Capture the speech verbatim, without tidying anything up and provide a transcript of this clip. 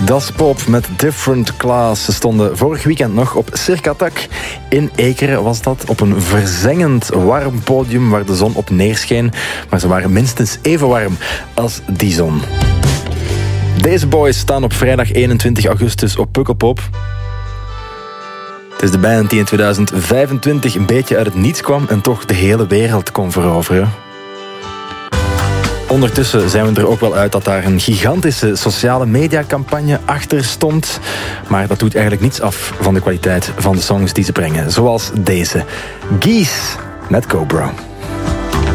Das Pop met Different Class. Ze stonden vorig weekend nog op Cirque Attack. In Ekeren was dat, op een verzengend warm podium waar de zon op neerscheen. Maar ze waren minstens even warm als die zon. Deze boys staan op vrijdag eenentwintig augustus op Pukkelpop. Het is de band die in tweeduizend vijfentwintig een beetje uit het niets kwam en toch de hele wereld kon veroveren. Ondertussen zijn we er ook wel uit dat daar een gigantische sociale mediacampagne achter stond. Maar dat doet eigenlijk niets af van de kwaliteit van de songs die ze brengen. Zoals deze. Geese met Cobra.